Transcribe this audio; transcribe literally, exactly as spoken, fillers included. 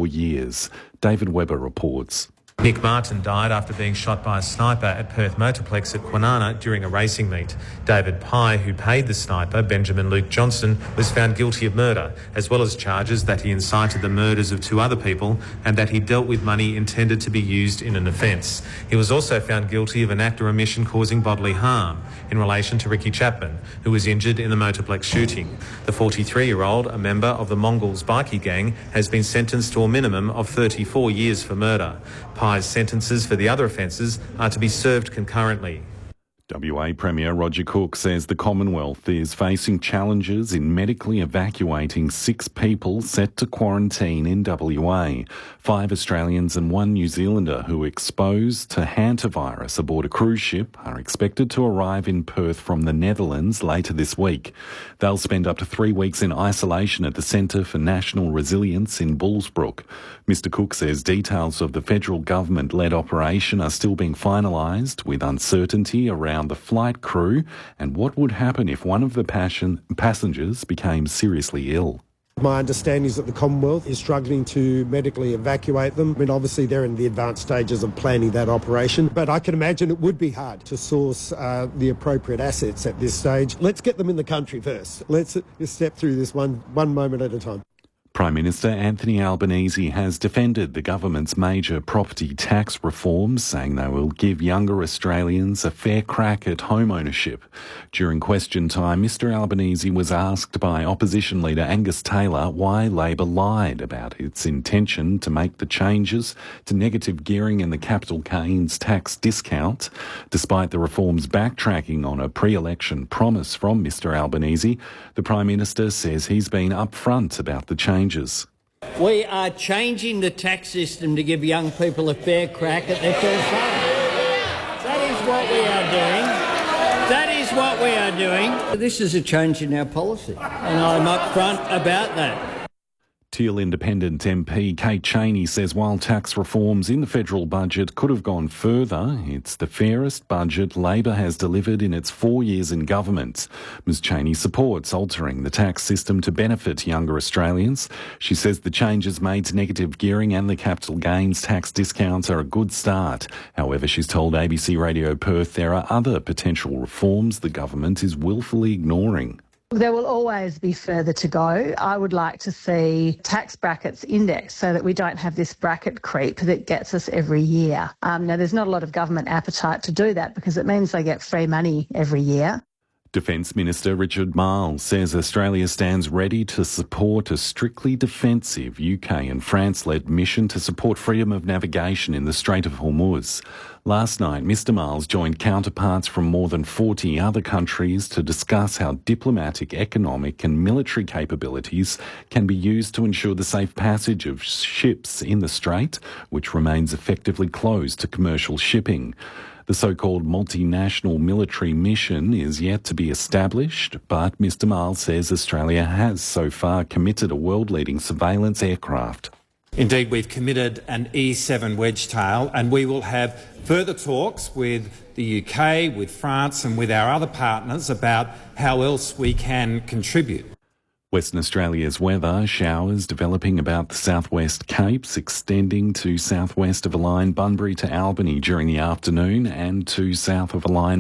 four years. David Webber reports. Nick Martin died after being shot by a sniper at Perth Motorplex at Kwinana during a racing meet. David Pye, who paid the sniper, Benjamin Luke Johnston, was found guilty of murder, as well as charges that he incited the murders of two other people and that he dealt with money intended to be used in an offence. He was also found guilty of an act or omission causing bodily harm in relation to Ricky Chapman, who was injured in the Motorplex shooting. The forty-three-year-old, a member of the Mongols bikie gang, has been sentenced to a minimum of thirty-four years for murder. Pye's sentences for the other offences are to be served concurrently. W A Premier Roger Cook says the Commonwealth is facing challenges in medically evacuating six people set to quarantine in W A. Five Australians and one New Zealander who were exposed to hantavirus aboard a cruise ship are expected to arrive in Perth from the Netherlands later this week. They'll spend up to three weeks in isolation at the Centre for National Resilience in Bullsbrook. Mister Cook says details of the federal government-led operation are still being finalised, with uncertainty around the flight crew and what would happen if one of the passion, passengers became seriously ill. My understanding is that the Commonwealth is struggling to medically evacuate them. I mean, obviously they're in the advanced stages of planning that operation, but I can imagine it would be hard to source uh, the appropriate assets at this stage. Let's get them in the country first. Let's step through this one, one moment at a time. Prime Minister Anthony Albanese has defended the government's major property tax reforms, saying they will give younger Australians a fair crack at home ownership. During question time, Mister Albanese was asked by opposition leader Angus Taylor why Labor lied about its intention to make the changes to negative gearing and the capital gains tax discount. Despite the reforms backtracking on a pre-election promise from Mister Albanese, the Prime Minister says he's been upfront about the changes. We are changing the tax system to give young people a fair crack at their first home. That is what we are doing. That is what we are doing. This is a change in our policy, and I'm upfront about that. Teal Independent M P Kate Chaney says while tax reforms in the federal budget could have gone further, it's the fairest budget Labor has delivered in its four years in government. Miz Chaney supports altering the tax system to benefit younger Australians. She says the changes made to negative gearing and the capital gains tax discounts are a good start. However, she's told A B C Radio Perth there are other potential reforms the government is willfully ignoring. There will always be further to go. I would like to see tax brackets indexed so that we don't have this bracket creep that gets us every year. Um, now, there's not a lot of government appetite to do that because it means they get free money every year. Defence Minister Richard Marles says Australia stands ready to support a strictly defensive U K and France-led mission to support freedom of navigation in the Strait of Hormuz. Last night, Mister Marles joined counterparts from more than forty other countries to discuss how diplomatic, economic and military capabilities can be used to ensure the safe passage of ships in the Strait, which remains effectively closed to commercial shipping. The so-called multinational military mission is yet to be established, but Mister Marles says Australia has so far committed a world-leading surveillance aircraft. Indeed, we've committed an E seven Wedgetail, and we will have further talks with the U K, with France and with our other partners about how else we can contribute. Western Australia's weather, showers developing about the southwest Capes, extending to southwest of a line Bunbury to Albany during the afternoon and to south of a line